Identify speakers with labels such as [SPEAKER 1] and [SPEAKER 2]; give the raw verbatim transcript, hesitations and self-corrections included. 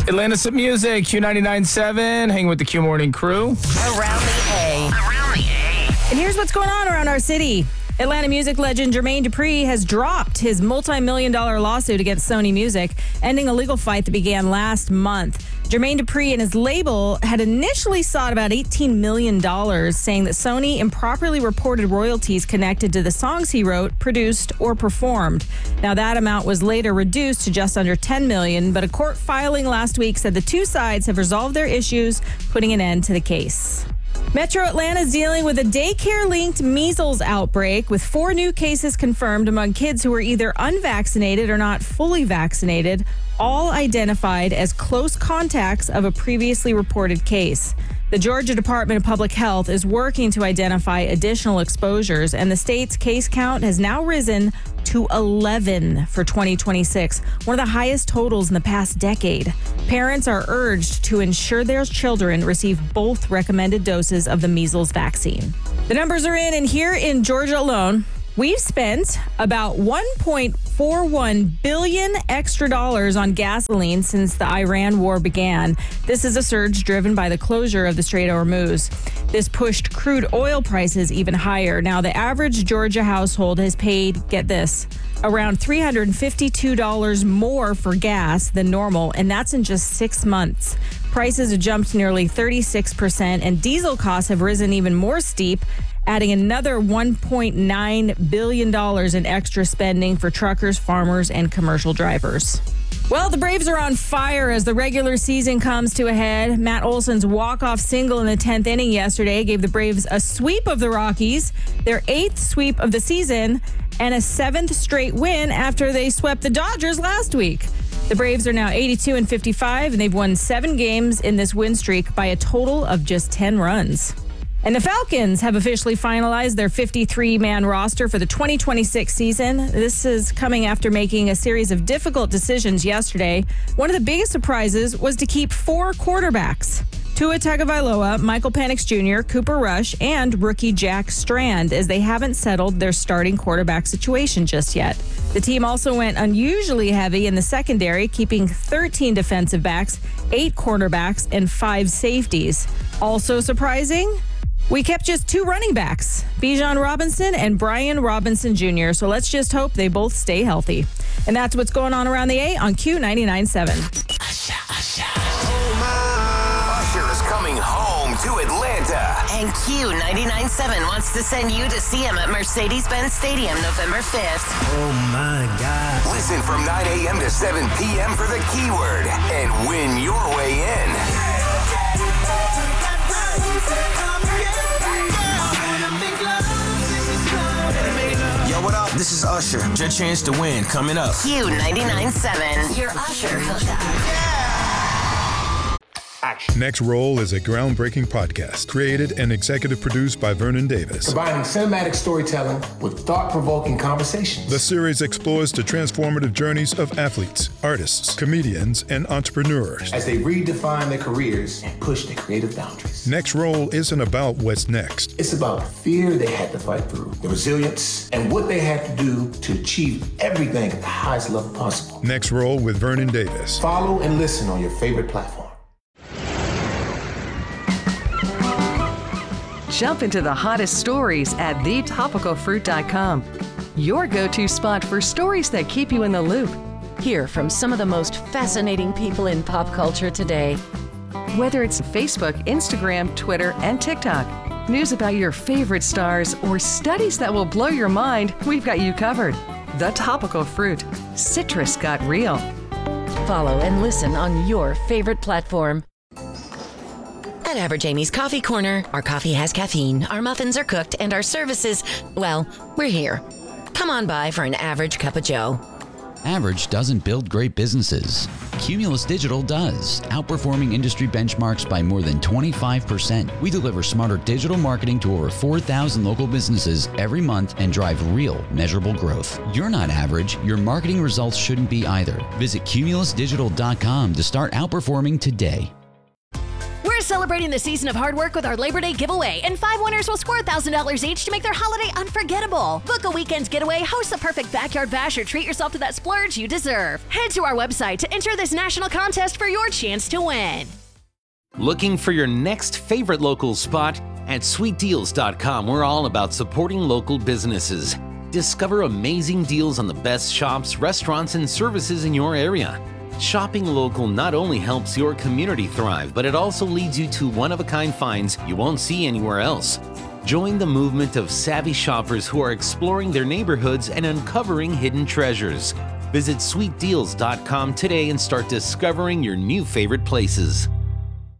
[SPEAKER 1] Atlanta's Hit Music, Q ninety-nine point seven, hanging with the Q Morning crew.
[SPEAKER 2] Around the A. Around the A.
[SPEAKER 3] And here's what's going on around our city. Atlanta music legend Jermaine Dupri has dropped his multi-million dollar lawsuit against Sony Music, ending a legal fight that began last month. Jermaine Dupri and his label had initially sought about eighteen million dollars, saying that Sony improperly reported royalties connected to the songs he wrote, produced, or performed. Now, that amount was later reduced to just under ten million dollars, but a court filing last week said the two sides have resolved their issues, putting an end to the case. Metro Atlanta is dealing with a daycare-linked measles outbreak, with four new cases confirmed among kids who were either unvaccinated or not fully vaccinated, all identified as close contacts of a previously reported case. The Georgia Department of Public Health is working to identify additional exposures, and the state's case count has now risen to eleven for twenty twenty-six, one of the highest totals in the past decade. Parents are urged to ensure their children receive both recommended doses of the measles vaccine. The numbers are in, and here in Georgia alone, we've spent about one point four one billion dollars extra dollars on gasoline since the Iran war began. This is a surge driven by the closure of the Strait of Hormuz. This pushed crude oil prices even higher. Now, the average Georgia household has paid, get this, around three hundred fifty-two dollars more for gas than normal, and that's in just six months. Prices have jumped nearly thirty-six percent, and diesel costs have risen even more steep, adding another one point nine billion dollars in extra spending for truckers, farmers, and commercial drivers. Well, the Braves are on fire as the regular season comes to a head. Matt Olson's walk-off single in the tenth inning yesterday gave the Braves a sweep of the Rockies, their eighth sweep of the season, and a seventh straight win after they swept the Dodgers last week. The Braves are now eighty-two and fifty-five, and they've won seven games in this win streak by a total of just ten runs. And the Falcons have officially finalized their fifty-three man roster for the twenty twenty-six season. This is coming after making a series of difficult decisions yesterday. One of the biggest surprises was to keep four quarterbacks: Tua Tagovailoa, Michael Penix Junior, Cooper Rush, and rookie Jack Strand, as they haven't settled their starting quarterback situation just yet. The team also went unusually heavy in the secondary, keeping thirteen defensive backs, eight cornerbacks, and five safeties. Also surprising, we kept just two running backs, Bijan Robinson and Brian Robinson Junior So let's just hope they both stay healthy. And that's what's going on around the A on Q ninety-nine point seven.
[SPEAKER 2] Usher, Usher.
[SPEAKER 4] Usher is coming home to Atlanta.
[SPEAKER 2] And Q ninety-nine point seven wants to send you to see him at Mercedes-Benz Stadium November fifth.
[SPEAKER 5] Oh my God.
[SPEAKER 4] Listen from nine a.m. to seven p.m. for the keyword and win your way in.
[SPEAKER 6] Yo, what up? This is Usher. Your chance to win coming up.
[SPEAKER 2] Q ninety-nine point seven. Your Usher hookup.
[SPEAKER 7] Next Roll is a groundbreaking podcast created and executive produced by Vernon Davis.
[SPEAKER 8] Combining cinematic storytelling with thought-provoking conversations.
[SPEAKER 7] The series explores the transformative journeys of athletes, artists, comedians, and entrepreneurs
[SPEAKER 8] as they redefine their careers and push their creative boundaries.
[SPEAKER 7] Next Roll isn't about what's next.
[SPEAKER 8] It's about the fear they had to fight through, the resilience, and what they had to do to achieve everything at the highest level possible.
[SPEAKER 7] Next Roll with Vernon Davis.
[SPEAKER 8] Follow and listen on your favorite platform.
[SPEAKER 9] Jump into the hottest stories at the topical fruit dot com. Your go-to spot for stories that keep you in the loop.
[SPEAKER 10] Hear from some of the most fascinating people in pop culture today.
[SPEAKER 9] Whether it's Facebook, Instagram, Twitter, and TikTok, news about your favorite stars, or studies that will blow your mind, we've got you covered. The Topical Fruit. Citrus got real.
[SPEAKER 10] Follow and listen on your favorite platform.
[SPEAKER 2] At Average Amy's Coffee Corner, our coffee has caffeine, our muffins are cooked, and our services, well, we're here. Come on by for an average cup of joe.
[SPEAKER 11] Average doesn't build great businesses. Cumulus Digital does, outperforming industry benchmarks by more than twenty-five percent. We deliver smarter digital marketing to over four thousand local businesses every month and drive real, measurable growth. You're not average. Your marketing results shouldn't be either. Visit cumulus digital dot com to start outperforming today.
[SPEAKER 12] We're celebrating the season of hard work with our Labor Day giveaway, and five winners will score one thousand dollars each to make their holiday unforgettable. Book a weekend's getaway, host the perfect backyard bash, or treat yourself to that splurge you deserve. Head to our website to enter this national contest for your chance to win.
[SPEAKER 13] Looking for your next favorite local spot? At sweet deals dot com, we're all about supporting local businesses. Discover amazing deals on the best shops, restaurants, and services in your area. Shopping local not only helps your community thrive, but it also leads you to one-of-a-kind finds you won't see anywhere else. Join the movement of savvy shoppers who are exploring their neighborhoods and uncovering hidden treasures. Visit sweet deals dot com today and start discovering your new favorite places.